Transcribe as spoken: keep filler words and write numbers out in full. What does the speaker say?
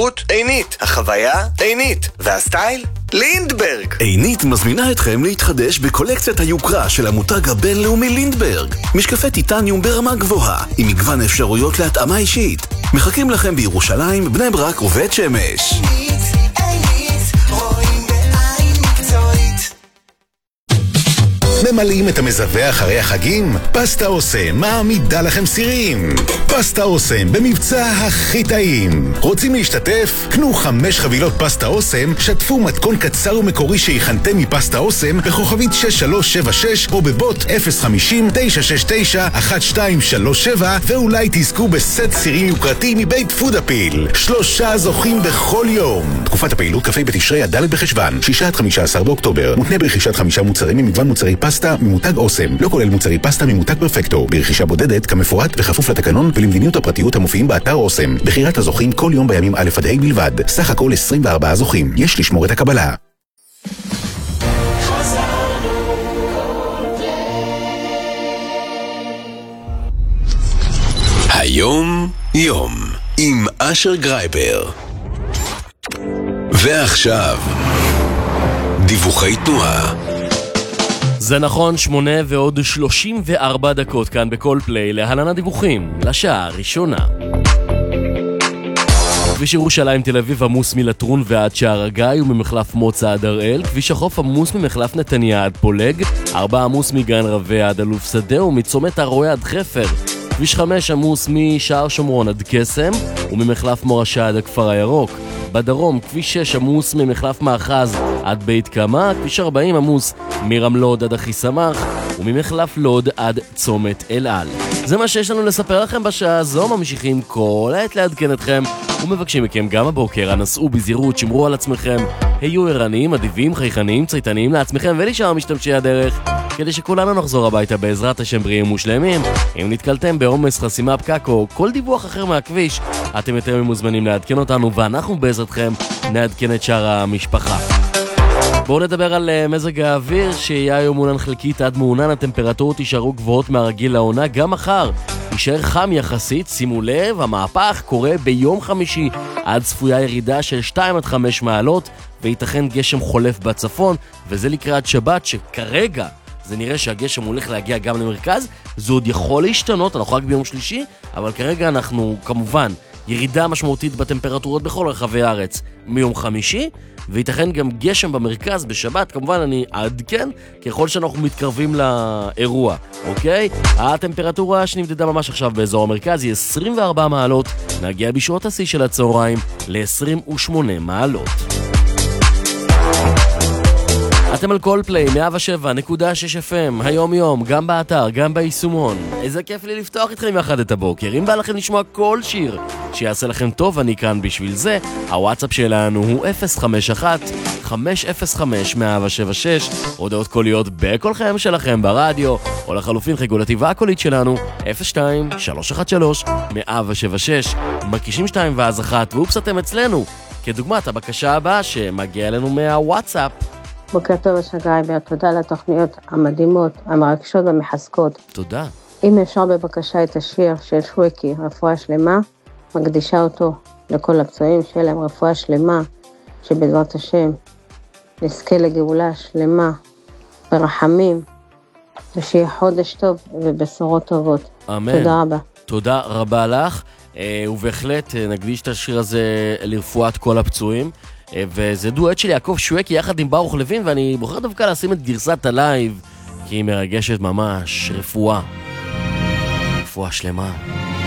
השירות עינית, החוויה עינית, והסטייל לינדברג. עינית מזמינה אתכם להתחדש בקולקציית היוקרה של המותג הבינלאומי לינדברג. משקפי טיטניום ברמה גבוהה, עם מגוון אפשרויות להתאמה אישית. מחכים לכם בירושלים, בני ברק ובית שמש. ממלאים את המזווה אחרי החגים? פסטה אוסם מעמידה לכם סירים. פסטה אוסם במבצע הכי טעים. רוצים להשתתף? קנו חמש חבילות פסטה אוסם, שתפו מתכון קצר ומקורי שהכנתם מפסטה אוסם בכוכבית שש שלוש שבע שש או בבוט אפס חמישים תשע שש תשע אחת שתיים שלוש שבע, ואולי תזכו בסט סירים יוקרתי מבית פודאפיל. שלושה זוכים בכל יום. תקופת הפעילות כ"ה בתשרי עד ד' בחשוון, שישה עד חמישה עשר באוקטובר. מותנה ברכישת חמישה מוצרים ממגוון מוצרי פסטה ממותג אוסם, לא כולל מוצרי פסטה ממותג פרפקטו, ברכישה בודדת כמפורט בכפוף לתקנון ולמדיניות הפרטיות המופיעים באתר אוסם. בחירת הזוכים כל יום בימים א' עד ה' בלבד. סך הכל עשרים וארבעה זוכים. יש לשמור את הקבלה. היום יום עם אשר גרייבר. ועכשיו דיווחי תנועה. זה נכון, שמונה ועוד שלושים וארבע דקות כאן בכל פליי, להלן הדיווחים, לשעה הראשונה. כביש ירושלים תל אביב עמוס מלטרון ועד שער הגיא וממחלף מוצא עד הראל, כביש החוף עמוס ממחלף נתניה עד פולג, ארבע עמוס מגן רווה עד אלוף שדה ומצומת הרועה עד חפר, כביש חמש עמוס משער שומרון עד קסם וממחלף מורשה עד הכפר הירוק. בדרום, כביש שש עמוס ממחלף מאחז עד בית קמה, כביש ארבעים עמוס מרמלוד עד אחי סמך וממחלף לוד עד צומת אל על. זה מה שיש לנו לספר לכם בשעה הזו, ממשיכים כל העת לעדכן אתכם ומבקשים מכם גם הבוקר, הנסעו בזהירות, שמרו על עצמכם, היו ערניים, אדיבים, חייכניים, צייתניים לעצמכם ולשאר משתמשי הדרך, כדי שכולנו נחזור הביתה בעזרת השם בריאים ושלמים. אם נתקלתם בעומס, חסימה, פקק או כל דיווח אחר מהכביש, אתם יותר ממוזמנים לעדכן אותנו ואנחנו בעזרתכם נעדכן את שאר המשפחה. בואו נדבר על uh, מזג האוויר, שיהיה היום מעונן חלקית עד מעונן, הטמפרטורות יישארו גבוהות מהרגיל לעונה, גם מחר יישאר חם יחסית, שימו לב, המהפך קורה ביום חמישי, עד צפויה ירידה של שתיים עד חמש מעלות, וייתכן גשם חולף בצפון, וזה לקראת שבת שכרגע זה נראה שהגשם הולך להגיע גם למרכז, זה עוד יכול להשתנות, אנחנו רק ביום שלישי, אבל כרגע אנחנו כמובן ירידה משמעותית בטמפרטורות בכל רחבי הארץ מיום חמישי, וייתכן גם גשם במרכז בשבת, כמובן אני אעדכן ככל שאנחנו מתקרבים לאירוע, אוקיי? הטמפרטורה שנמדדה ממש עכשיו באזור המרכז היא עשרים וארבע מעלות, נגיע בשעות השיא של הצהריים ל-עשרים ושמונה מעלות. אתם על כל פליי, מאה ושבע נקודה שש אף אם, היום יום, גם באתר, גם ביישומון. איזה כיף לי לפתוח איתכם יחד את הבוקר. אם בא לכם לשמוע כל שיר שיעשה לכם טוב, אני כאן בשביל זה. הוואטסאפ שלנו הוא אפס חמש אחת חמש אפס חמש מאה שבע שש, הודעות קוליות בקולכם שלכם ברדיו, או לחלופין חיגול התיבה הקולית שלנו אפס שתיים שלוש אחת שלוש מאה שבע שש, מקישים שתיים ואז אחת, ואופס אתם אצלנו. כדוגמת הבקשה הבאה שמגיעה לנו מהוואטסאפ. בוקר טוב אשר גרייבר, תודה לתוכניות המדהימות, המרגשות והמחזקות. תודה. אם אפשר בבקשה את השיר של שווקי, רפואה שלמה, מקדישה אותו לכל הפצועים שיהיה להם רפואה שלמה, שבעזרת השם נזכה לגאולה שלמה ברחמים, ושיהיה חודש טוב ובשורות טובות. אמן. תודה רבה. תודה רבה לך, ובהחלט נקדיש את השיר הזה לרפואת כל הפצועים. וזה דואט של יעקב שווקי יחד עם ברוך לוין, ואני בוחר דווקא לשים את גרסת הלייב כי היא מרגשת ממש. רפואה רפואה שלמה.